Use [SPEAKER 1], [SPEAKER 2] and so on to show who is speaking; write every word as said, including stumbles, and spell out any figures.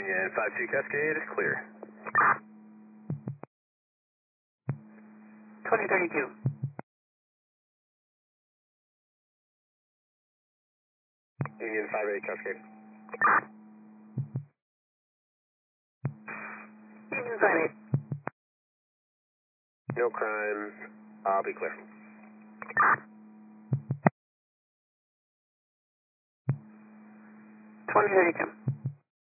[SPEAKER 1] Union five two Cascade, clear.
[SPEAKER 2] twenty thirty-two.
[SPEAKER 1] Union five eight Cascade.
[SPEAKER 2] Union five eight.
[SPEAKER 1] No crimes, I'll be clear.
[SPEAKER 2] twenty thirty-two.